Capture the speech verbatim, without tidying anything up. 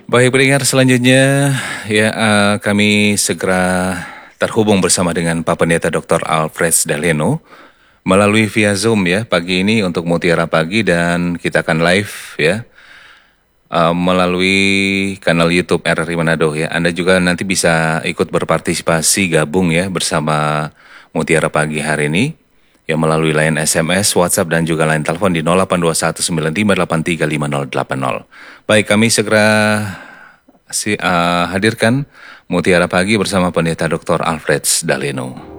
Baik pendengar selanjutnya ya uh, kami segera terhubung bersama dengan Pak Pendeta doktor Alfred Daleno melalui via Zoom ya pagi ini untuk Mutiara Pagi, dan kita akan live ya uh, melalui kanal YouTube R R I Manado ya. Anda juga nanti bisa ikut berpartisipasi gabung ya bersama Mutiara Pagi hari ini ya melalui line S M S, WhatsApp, dan juga line telepon di nol delapan dua satu sembilan lima delapan tiga lima nol delapan nol. Baik, kami segera si, uh, hadirkan Mutiara Pagi bersama Pendeta doktor Alfred Daleno.